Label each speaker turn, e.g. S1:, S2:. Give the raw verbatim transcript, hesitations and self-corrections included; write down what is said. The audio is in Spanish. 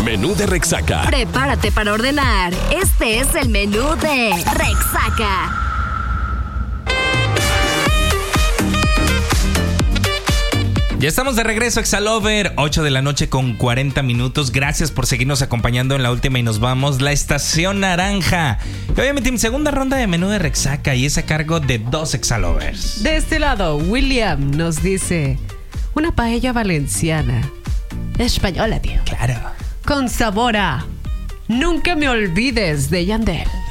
S1: Menú de Rexaca.
S2: Prepárate para ordenar. Este es el menú de Rexaca.
S3: Ya estamos de regreso, Exalover, ocho de la noche con cuarenta minutos. Gracias por seguirnos acompañando en la última y nos vamos. La estación naranja. Y obviamente mi segunda ronda de menú de Rexaca y es a cargo de dos Exalovers.
S4: De este lado, William nos dice: una paella valenciana. Española, tío.
S3: Claro.
S4: Con sabor a Nunca me olvides de Yandel.